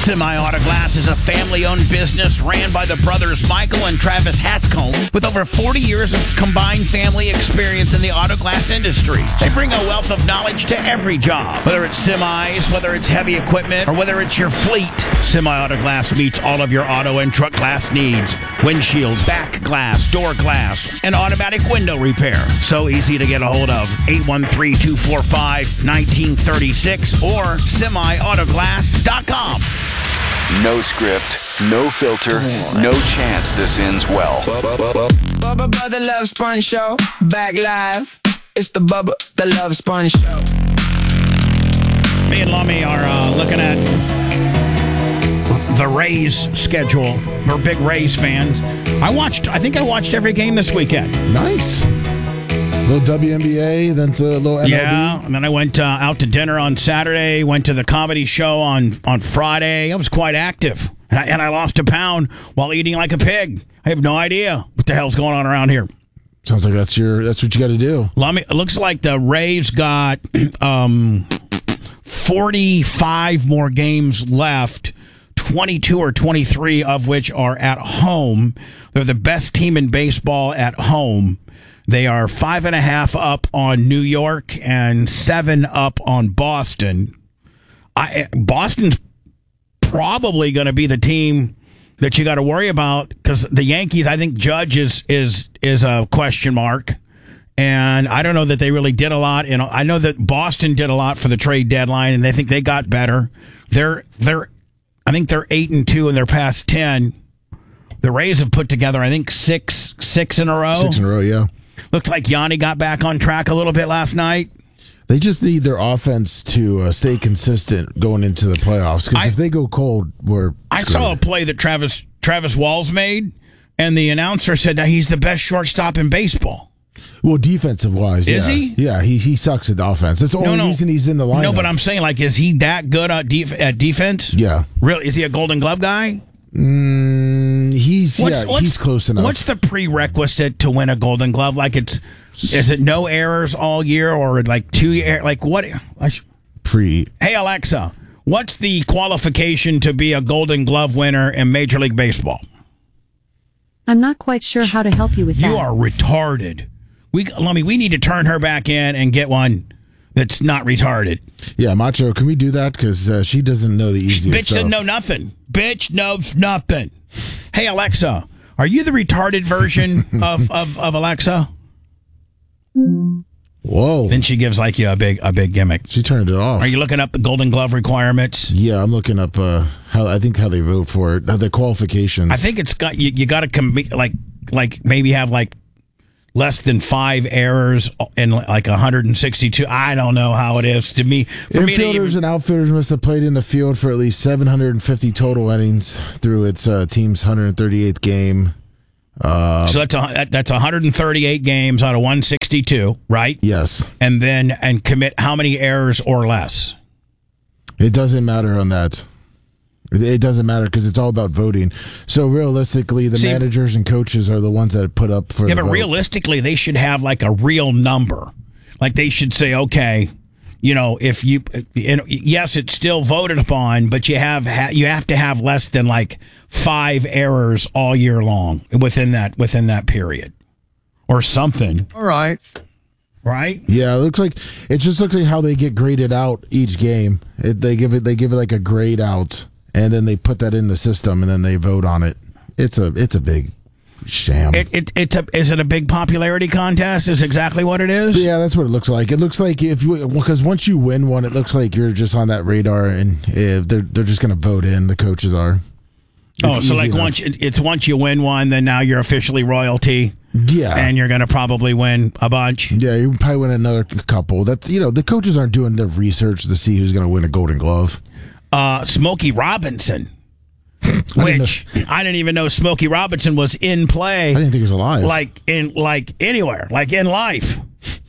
Semi-Auto Glass is a family-owned business ran by the brothers Michael and Travis Hatscomb with over 40 years of combined family experience in the auto glass industry. They bring a wealth of knowledge to every job, whether it's semis, whether it's heavy equipment, or whether it's your fleet. Semi-Auto Glass meets all of your auto and truck glass needs. Windshield, back glass, door glass, and automatic window repair. So easy to get a hold of. 813-245-1936 or semiautoglass.com. No script, no filter, no chance this ends well. Bubba the Love Sponge Show, back live. It's the Bubba the Love Sponge Show. Me and Lummy are looking at the Rays schedule. We're big Rays fans. I think I watched every game this weekend. Nice. Little WNBA, then to a little MLB. Yeah, and then I went out to dinner on Saturday, went to the comedy show on Friday. I was quite active, and I lost a pound while eating like a pig. I have no idea what the hell's going on around here. Sounds like that's what you got to do. It looks like the Rays got 45 more games left, 22 or 23 of which are at home. They're the best team in baseball at home. They are 5.5 up on New York and 7 up on Boston. Boston's probably going to be the team that you got to worry about because the Yankees, I think Judge is a question mark. And I don't know that they really did a lot. I know that Boston did a lot for the trade deadline, and they think they got better. I think they're 8-2 in their past 10. The Rays have put together, I think, six in a row. 6 in a row, yeah. Looks like Yanni got back on track a little bit last night. They just need their offense to stay consistent going into the playoffs. Because if they go cold, we're screwed. I saw a play that Travis Walls made, and the announcer said that he's the best shortstop in baseball. Well, defensive wise, is he? Yeah, he sucks at offense. That's the only reason he's in the lineup. No, but I'm saying, is he that good at defense? Yeah. Really? Is he a Golden Glove guy? He's close enough. What's the prerequisite to win a Golden Glove? Is it no errors all year or 2 years? What? Hey, Alexa, what's the qualification to be a Golden Glove winner in Major League Baseball? I'm not quite sure how to help you with that. You are retarded. We need to turn her back in and get one that's not retarded. Yeah, Macho, can we do that? Because she doesn't know the easiest Bitch stuff. doesn't know nothing. Bitch knows nothing. Hey, Alexa, are you the retarded version of Alexa? Whoa. Then she gives you a big gimmick. She turned it off. Are you looking up the Golden Glove requirements? Yeah, I'm looking up how they vote for it, the qualifications. I think it's got you got to maybe have less than 5 errors in 162. I don't know how it is. Infielders and outfielders must have played in the field for at least 750 total innings through its team's 138th game. So that's 138 games out of 162, right? Yes. And commit how many errors or less? It doesn't matter on that. It doesn't matter because it's all about voting. So realistically, the managers and coaches are the ones that put up for the vote. Realistically, they should have a real number. They should say, okay, if you, yes, it's still voted upon, but you have to have less than 5 errors all year long within that period, or something. All right. Right? Yeah, it just looks like how they get graded out each game. They give it a grade out. And then they put that in the system, and then they vote on it. It's a big sham. Is it a big popularity contest? Is exactly what it is? Yeah, that's what it looks like. It looks like because once you win one, it looks like you're just on that radar, and they're just going to vote in. The coaches are. So once you win one, then now you're officially royalty. Yeah, and you're going to probably win a bunch. Yeah, you probably win another couple. The coaches aren't doing their research to see who's going to win a Golden Glove. Smokey Robinson, which I didn't even know Smokey Robinson was in play. I didn't think he was alive. Anywhere, in life.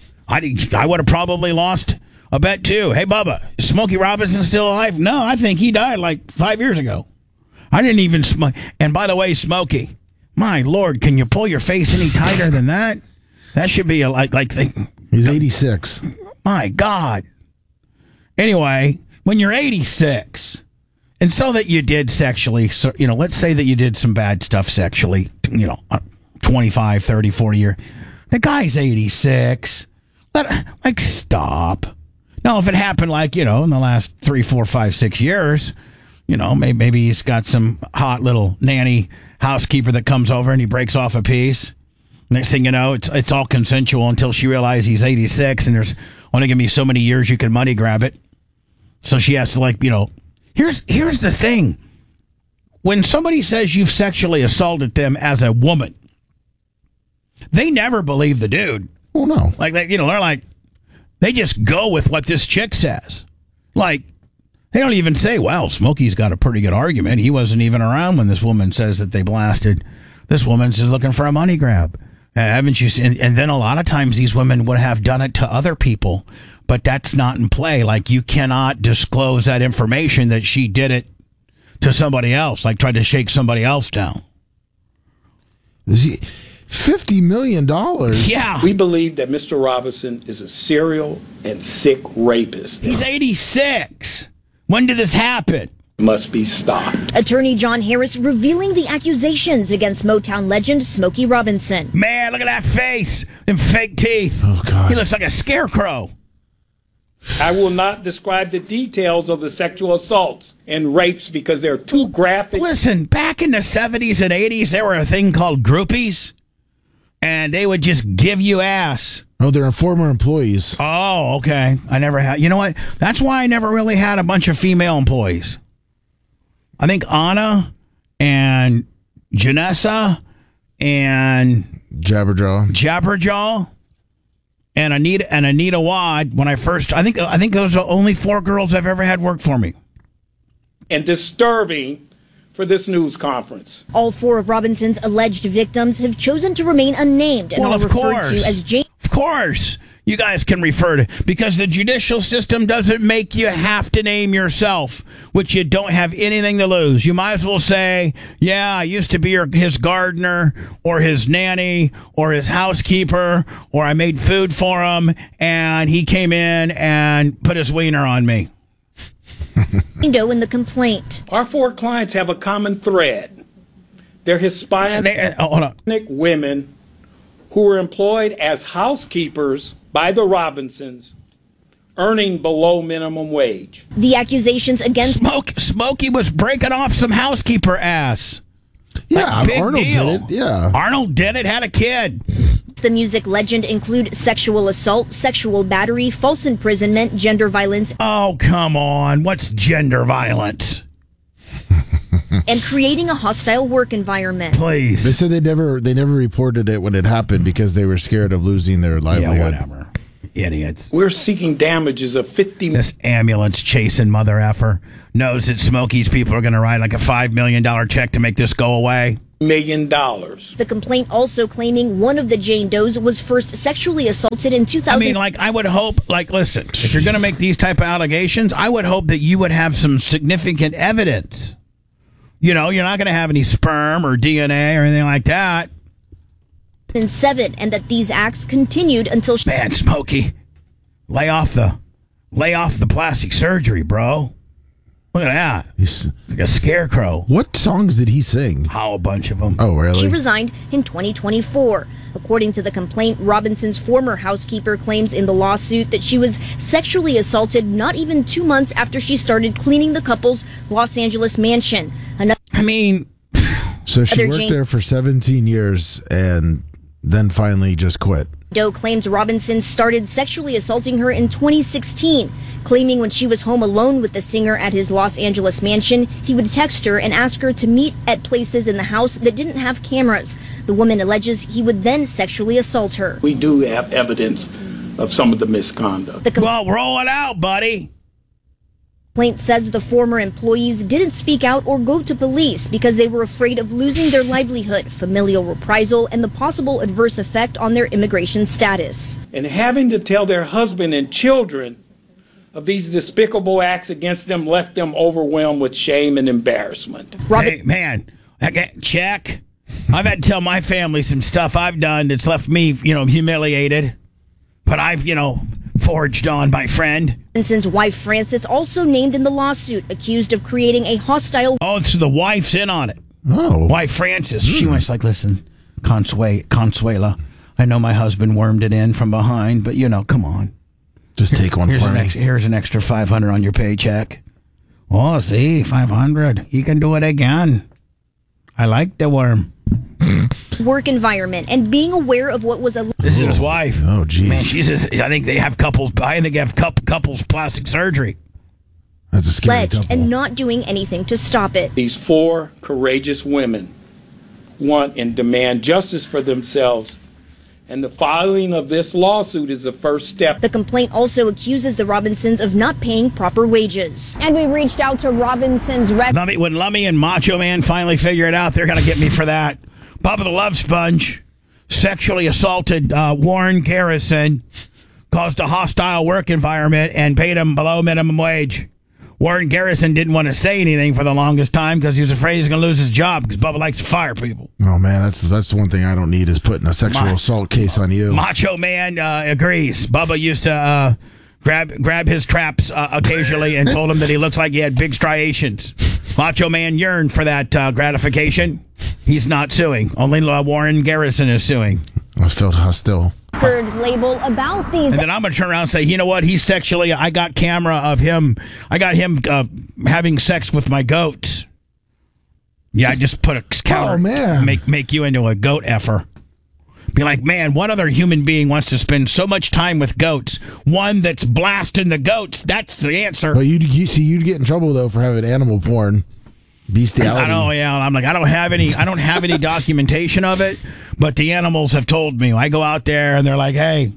I would have probably lost a bet too. Hey, Bubba, is Smokey Robinson still alive? No, I think he died 5 years ago. I didn't even smoke. And by the way, Smokey, my Lord, can you pull your face any tighter than that? That should be He's 86. My God. Anyway. When you're 86 And so that you did sexually, so, let's say that you did some bad stuff sexually, 25, 30, 40 years. The guy's 86. Stop. Now, if it happened in the last 3, 4, 5, 6 years, maybe he's got some hot little nanny housekeeper that comes over and he breaks off a piece. Next thing you know, it's all consensual until she realizes he's 86 and there's only going to be so many years you can money grab it. So she has to here's the thing. When somebody says you've sexually assaulted them as a woman, they never believe the dude. Oh, no. They're like, they just go with what this chick says. They don't even say, well, Smokey's got a pretty good argument. He wasn't even around when this woman says that they blasted. This woman's just looking for a money grab. Haven't you seen? And then a lot of times these women would have done it to other people, but that's not in play. You cannot disclose that information that she did it to somebody else, tried to shake somebody else down. $50 million? Yeah. We believe that Mr. Robinson is a serial and sick rapist. He's 86. When did this happen? Must be stopped. Attorney John Harris revealing the accusations against Motown legend Smokey Robinson. Man, look at that face. Them fake teeth. Oh, God. He looks like a scarecrow. I will not describe the details of the sexual assaults and rapes because they're too graphic. Listen, back in the 70s and 80s, there were a thing called groupies, and they would just give you ass. Oh, they're former employees. Oh, okay. I never had. You know what? That's why I never really had a bunch of female employees. I think Anna and Janessa and Jabberjaw and Anita Wad. When I first, I think those are the only 4 girls I've ever had work for me. And disturbing for this news conference. All 4 of Robinson's alleged victims have chosen to remain unnamed and are referred to as Jane. Of course. You guys can refer to, because the judicial system doesn't make you have to name yourself, which you don't have anything to lose. You might as well say, yeah, I used to be his gardener or his nanny or his housekeeper, or I made food for him and he came in and put his wiener on me. Doe in the complaint. Our 4 clients have a common thread. They're Hispanic women who were employed as housekeepers by the Robinsons, earning below minimum wage. The accusations against Smokey was breaking off some housekeeper ass. Yeah, Arnold did it. Yeah, Arnold did it. Had a kid. The music legend include sexual assault, sexual battery, false imprisonment, gender violence. Oh, come on. What's gender violence? And creating a hostile work environment. Please. They said they never reported it when it happened because they were scared of losing their livelihood. Yeah, whatever. Idiots. We're seeking damages of $50 million. This ambulance chasing mother effer knows that Smokey's people are going to write like a $5 million check to make this go away. The complaint also claiming one of the Jane Does was first sexually assaulted in 2000. I would hope, listen, if you're going to make these type of allegations, I would hope that you would have some significant evidence. You're not going to have any sperm or DNA or anything like that. 2007, and that these acts continued until Man, Smokey, lay off the plastic surgery, bro. Look at that. He's like a scarecrow. What songs did he sing? How, a bunch of them. Oh, really? She resigned in 2024. According to the complaint, Robinson's former housekeeper claims in the lawsuit that she was sexually assaulted not even 2 months after she started cleaning the couple's Los Angeles mansion. So she worked there for 17 years and then finally just quit. Doe claims Robinson started sexually assaulting her in 2016, claiming when she was home alone with the singer at his Los Angeles mansion, he would text her and ask her to meet at places in the house that didn't have cameras. The woman alleges he would then sexually assault her. We do have evidence of some of the misconduct. Well, roll it out, buddy. Complaint says the former employees didn't speak out or go to police because they were afraid of losing their livelihood, familial reprisal, and the possible adverse effect on their immigration status. And having to tell their husband and children of these despicable acts against them left them overwhelmed with shame and embarrassment. Hey, man, check. I've had to tell my family some stuff I've done that's left me, humiliated. But I've, forged on, my friend. Robinson's wife, Frances, also named in the lawsuit, accused of creating a hostile... Oh, so the wife's in on it. Oh. Wife Frances. She was like, listen, Consuela, I know my husband wormed it in from behind, but, come on. Just take one for me. Here's an extra $500 on your paycheck. Oh, see, $500. He can do it again. I like the worm. work environment and being aware of what was a... This is his wife. Oh, geez. Man, I think they have couples plastic surgery. That's a scary Pledge couple. and not doing anything to stop it. These 4 courageous women want and demand justice for themselves, and the filing of this lawsuit is the first step. The complaint also accuses the Robinsons of not paying proper wages. And we reached out to Robinson's rep. When Lummy and Macho Man finally figure it out, they're going to get me for that. Bubba the Love Sponge sexually assaulted Warren Garrison, caused a hostile work environment, and paid him below minimum wage. Warren Garrison didn't want to say anything for the longest time because he was afraid he was going to lose his job because Bubba likes to fire people. Oh, man, that's the one thing I don't need is putting a sexual assault case on you. Macho Man agrees. Bubba used to grab his traps occasionally and told him that he looks like he had big striations. Macho Man yearned for that gratification. He's not suing. Only Warren Garrison is suing. I felt hostile. Label about these. And then I'm going to turn around and say, you know what? He's sexually. I got camera of him. I got him having sex with my goats. Yeah, I just put a counter. Oh, man. Make you into a goat effer. Be like, man, what other human being wants to spend so much time with goats? One that's blasting the goats. That's the answer. But you'd get in trouble though for having animal porn. Bestiality. I know, yeah. I'm like, I don't have any documentation of it, but the animals have told me. I go out there and they're like, hey,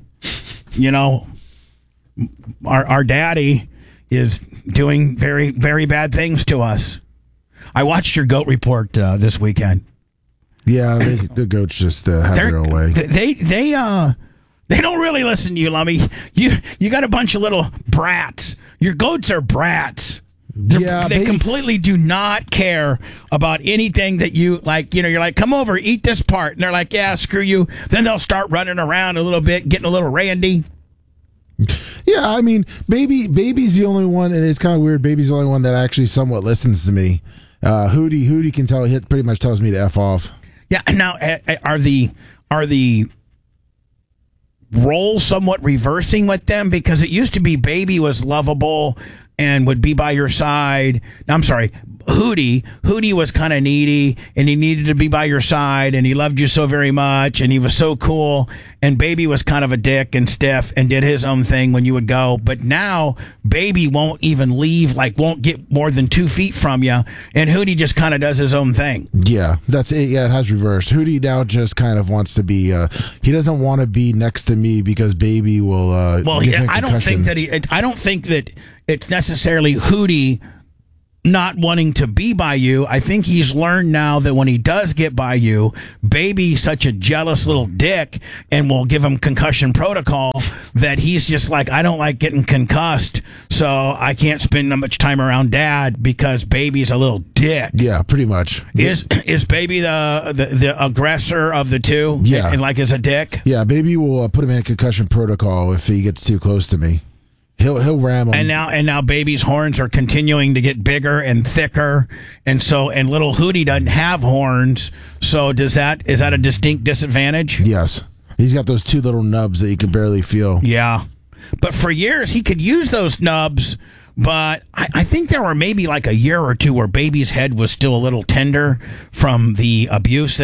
our daddy is doing very, very bad things to us. I watched your goat report this weekend. Yeah, the goats just have their own way. They don't really listen to you, Lummy. You got a bunch of little brats. Your goats are brats. They completely do not care about anything that you like. You're like, come over, eat this part, and they're like, yeah, screw you. Then they'll start running around a little bit, getting a little randy. Yeah, I mean, baby's the only one, and it's kind of weird. Baby's the only one that actually somewhat listens to me. Hootie can tell. He pretty much tells me to F off. Yeah. Now, are the roles somewhat reversing with them? Because it used to be Baby was lovable and would be by your side. I'm sorry, Hootie was kind of needy, and he needed to be by your side, and he loved you so very much, and he was so cool, and Baby was kind of a dick and stiff and did his own thing when you would go. But now Baby won't even leave, won't get more than 2 feet from you, and Hootie just kind of does his own thing. Yeah, that's it. Yeah, it has reversed. Hootie now just kind of wants to be, he doesn't want to be next to me because Baby will give him I don't think that it's necessarily Hootie not wanting to be by you. I think he's learned now that when he does get by you, Baby's such a jealous little dick and will give him concussion protocol that he's just like, I don't like getting concussed, so I can't spend that much time around Dad because Baby's a little dick. Yeah, pretty much. Is Baby the aggressor of the two? Yeah. And is a dick? Yeah, Baby will put him in a concussion protocol if he gets too close to me. He'll ram him. And now Baby's horns are continuing to get bigger and thicker, and little Hootie doesn't have horns. So is that a distinct disadvantage? Yes, he's got those 2 little nubs that you can barely feel. Yeah, but for years he could use those nubs. But I think there were maybe a year or 2 where Baby's head was still a little tender from the abuse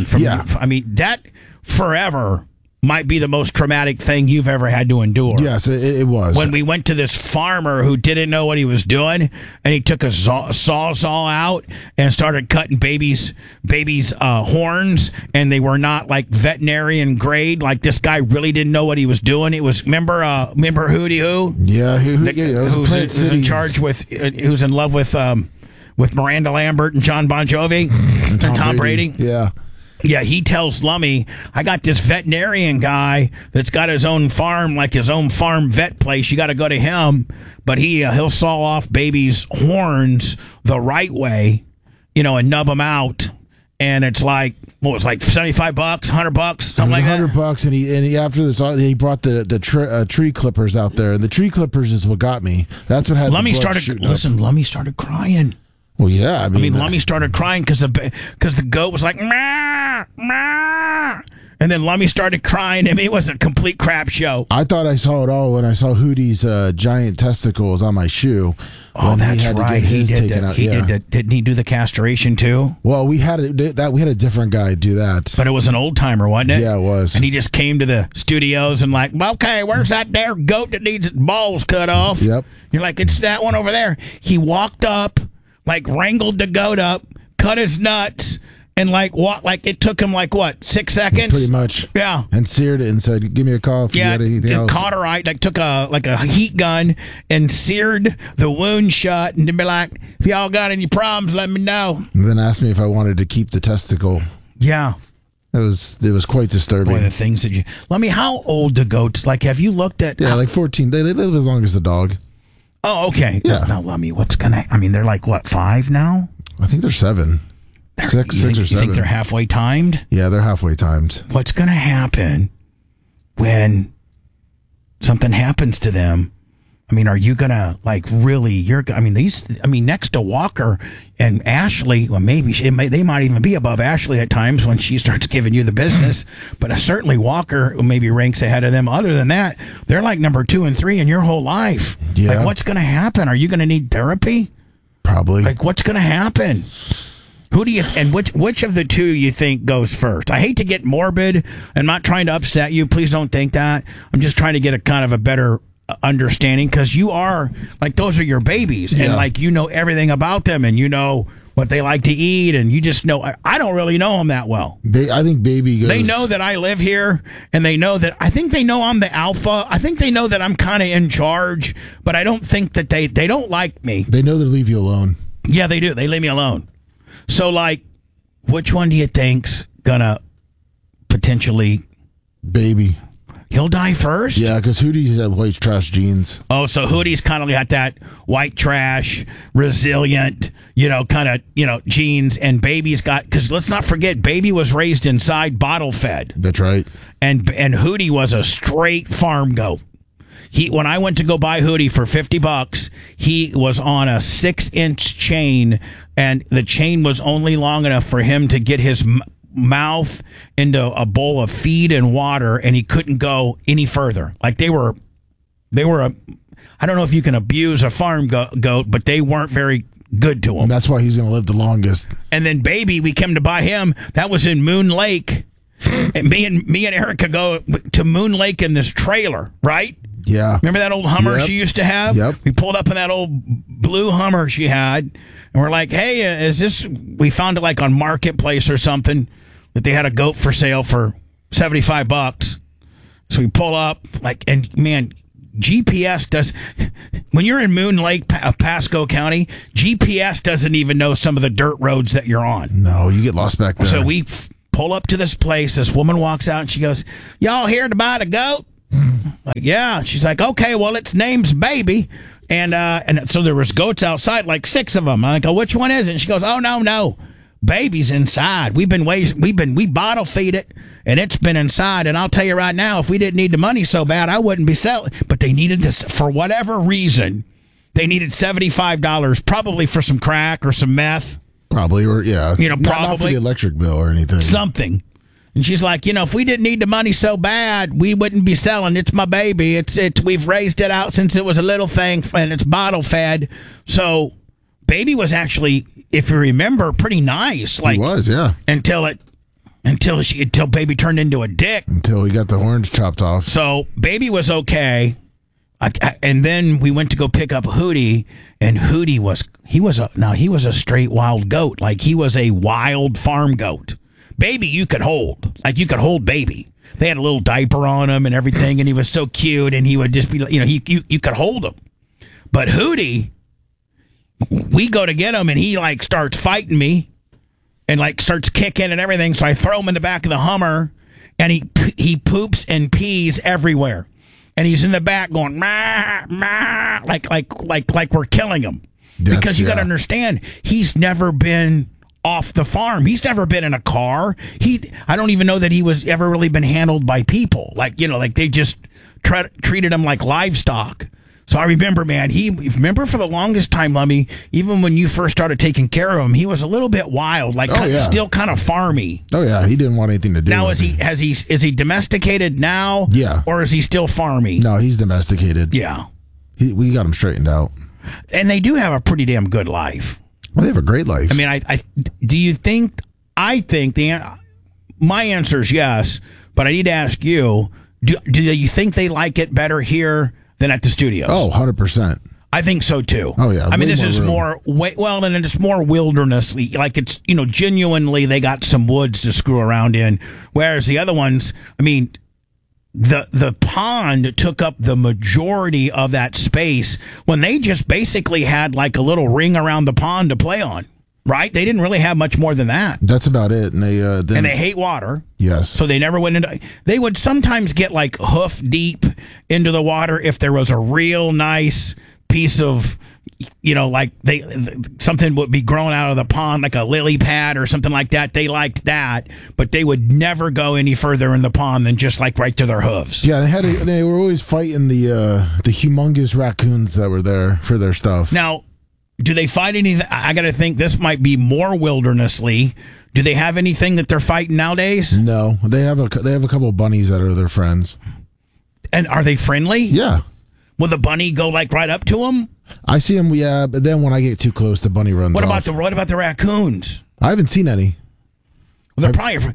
that forever might be the most traumatic thing you've ever had to endure. Yes, it was. When we went to this farmer who didn't know what he was doing, and he took a sawzall out and started cutting baby's horns, and they were not veterinarian grade. This guy really didn't know what he was doing. It was remember Hootie Who? Yeah, who's in charge with who's in love with Miranda Lambert and John Bon Jovi and Tom Brady. Yeah. Yeah, he tells Lummy, I got this veterinarian guy that's got his own farm, his own farm vet place. You got to go to him, but he'll saw off Baby's horns the right way, and nub them out. and it's like, what was it, like $75, $100, something like that. $100, and he after this he brought the tree clippers out there, and the tree clippers is what got me. That's what had Lummy the blood started. shooting Listen, up. Lummy started crying. Well, yeah, I mean Lummy started crying because the goat was like, "Mah, mah," and then Lummy started crying. I mean, it was a complete crap show. I thought I saw it all when I saw Hootie's giant testicles on my shoe. Oh, when that's he had right. To get his He did taken that. out. He Yeah. did that. Didn't he do the castration too? Well, we had a different guy do that. But it was an old timer, wasn't it? Yeah, it was. And he just came to the studios and like, okay, where's that there goat that needs its balls cut off? Yep. You're like, it's that one over there. He walked up, like wrangled the goat up, cut his nuts, and like walked. Like it took him like what, 6 seconds? Pretty much. Yeah. And seared it and said, "Give me a call if you got anything else." Cauterize, like took a heat gun and seared the wound shut, and to be like, if y'all got any problems, let me know. And then asked me if I wanted to keep the testicle. Yeah. It was quite disturbing. Boy, the things that you. Let me. How old do goats? Like, have you looked at? Yeah, like 14. They live as long as the dog. Oh, okay. Yeah. Now, Lummy, what's gonna? I mean, they're like what, 5 now? I think they're 7. Six or You 7. think they're halfway timed? Yeah, they're halfway timed. What's gonna happen when something happens to them? I mean, are you gonna like really? Next to Walker and Ashley, well, maybe they might even be above Ashley at times when she starts giving you the business. But certainly Walker maybe ranks ahead of them. Other than that, they're like number 2 and 3 in your whole life. Yeah. Like, what's gonna happen? Are you gonna need therapy? Probably. Like, what's gonna happen? Who do you and which of the two you think goes first? I hate to get morbid. I'm not trying to upset you. Please don't think that. I'm just trying to get a kind of a better understanding, because you are like, those are your babies, and like, you know everything about them, and you know what they like to eat, and you just know. I don't really know them that well. I think Baby goes. They know that I live here, and they know that I think they know I'm the alpha. I think they know that I'm kind of in charge, but I don't think that they don't like me. They know to leave you alone. Yeah, they do. They leave me alone. So, like, which one do you think's gonna potentially? Baby. He'll die first? Yeah, because Hootie's had white trash genes. Oh, so Hootie's kind of got that white trash, resilient, kind of, genes, and Baby's got, because let's not forget, Baby was raised inside, bottle fed. That's right. And Hootie was a straight farm goat. When I went to go buy Hootie for $50, he was on a 6-inch chain, and the chain was only long enough for him to get his mouth into a bowl of feed and water, and he couldn't go any further. Like they were I don't know if you can abuse a farm goat, but they weren't very good to him. And that's why he's going to live the longest. And then Baby, we came to buy him. That was in Moon Lake. And me and Erica go to Moon Lake in this trailer, right? Yeah. Remember that old Hummer Yep. she used to have? Yep. We pulled up in that old blue Hummer she had, and we're like, hey, we found it like on Marketplace or something, that they had a goat for sale for $75. So we pull up, and man, GPS does, when you're in Moon Lake, Pasco County, GPS doesn't even know some of the dirt roads that you're on. No, you get lost back there. So we pull up to this place. This woman walks out and she goes, y'all here to buy the goat? Like, yeah. She's like, okay, well, its name's Baby. And so there was goats outside, like 6 of them. I'm like, oh, which one is it? And she goes, oh, no. Baby's inside. We bottle feed it, and it's been inside. And I'll tell you right now, if we didn't need the money so bad, I wouldn't be selling. But they needed this for whatever reason. They needed $75, probably for some crack or some meth. Probably, or yeah. Probably. Not for the electric bill or anything. Something. And she's like, if we didn't need the money so bad, we wouldn't be selling. It's my baby. We've raised it out since it was a little thing, and it's bottle fed. So Baby was actually, if you remember, pretty nice. Like, he was, yeah. Until Baby turned into a dick. Until he got the horns chopped off. So Baby was okay. And then we went to go pick up Hootie, and Hootie was a straight wild goat. Like, he was a wild farm goat. Baby, you could hold. Like, you could hold Baby. They had a little diaper on him and everything, and he was so cute, and he would just be, you could hold him. But Hootie, we go to get him, and he, like, starts fighting me and, like, starts kicking and everything. So I throw him in the back of the Hummer, and he poops and pees everywhere. And he's in the back going, "Mah, mah," like we're killing him. Because you got to understand, he's never been off the farm. He's never been in a car. I don't even know that he was ever really been handled by people. Like they just treated him like livestock. So I remember, man, remember for the longest time, Lummy, even when you first started taking care of him, he was a little bit wild, still kind of farmy. Oh yeah, he didn't want anything to do now, with it. Is he domesticated now? Yeah. Or is he still farmy? No, he's domesticated. Yeah. We got him straightened out. And they do have a pretty damn good life. Well, they have a great life. I mean, do you think, my answer is yes, but I need to ask you, do you think they like it better here than at the studios? Oh, 100%. I think so too. Oh yeah. I mean, this is room. and it's more wildernessly. Like it's, genuinely they got some woods to screw around in. Whereas the other ones, I mean, the pond took up the majority of that space when they just basically had like a little ring around the pond to play on. Right? They didn't really have much more than that. That's about it. And they hate water. Yes. So they never went into. They would sometimes get like hoof deep into the water if there was a real nice piece of, something would be growing out of the pond, like a lily pad or something like that. They liked that, but they would never go any further in the pond than just like right to their hooves. Yeah, they were always fighting the humongous raccoons that were there for their stuff. Now, do they fight anything? I got to think this might be more wildernessly. Do they have anything that they're fighting nowadays? No, they have a couple of bunnies that are their friends. And are they friendly? Yeah. Will the bunny go like right up to them? I see them. Yeah, but then when I get too close, the bunny runs off. What about the raccoons? I haven't seen any. Well,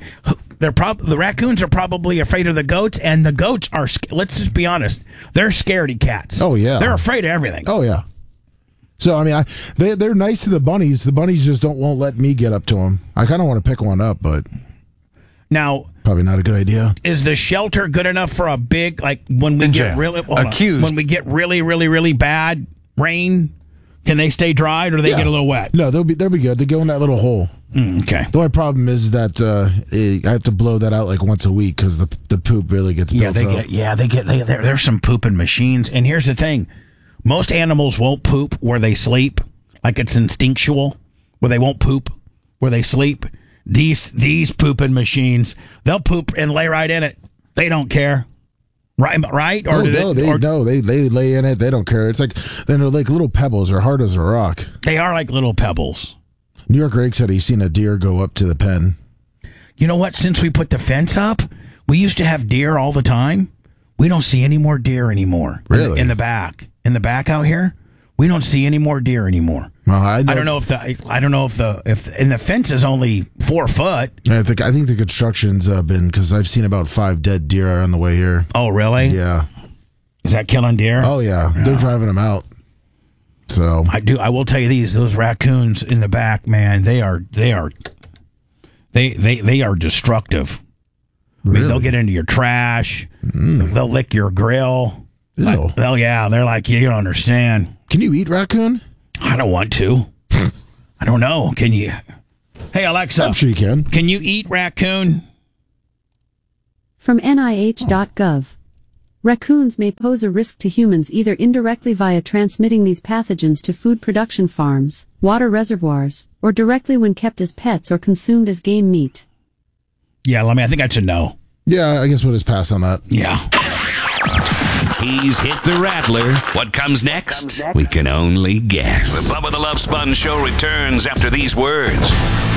the raccoons are probably afraid of the goats, and the goats are. Let's just be honest. They're scaredy cats. Oh yeah. They're afraid of everything. Oh yeah. So I mean, they're nice to the bunnies. The bunnies just won't let me get up to them. I kind of want to pick one up, but now probably not a good idea. Is the shelter good enough for a big when we get really really bad rain? Can they stay dry or do they get a little wet? No, they'll be good. They go in that little hole. Okay. The only problem is that I have to blow that out like once a week because the poop really gets built up. There's some pooping machines, and here's the thing. Most animals won't poop where they sleep, like it's instinctual, where they won't poop where they sleep. These pooping machines, they'll poop and lay right in it. They don't care, right? Or they lay in it. They don't care. It's like they're like little pebbles, or hard as a rock. They are like little pebbles. New York Greg said he's seen a deer go up to the pen. You know what? Since we put the fence up, we used to have deer all the time. We don't see any more deer anymore. Really? In the back out here, we don't see any more deer anymore. Well, I don't know if the fence is only 4 foot. I think the construction's been, because I've seen about 5 dead deer on the way here. Oh, really? Yeah. Is that killing deer? Oh yeah, they're driving them out. So I will tell you those raccoons in the back, man, they are destructive. Really? I mean, they'll get into your trash. They'll lick your grill. Ew. They're like, you don't understand. Can you eat raccoon? I don't want to. I don't know. Can you? Hey, Alexa. I'm sure you can. Can you eat raccoon? From NIH.gov. Raccoons may pose a risk to humans either indirectly via transmitting these pathogens to food production farms, water reservoirs, or directly when kept as pets or consumed as game meat. Yeah, I think that's a no. Yeah, I guess we'll just pass on that. Yeah. He's hit the rattler. What comes next? We can only guess. The Bubba the Love Sponge Show returns after these words.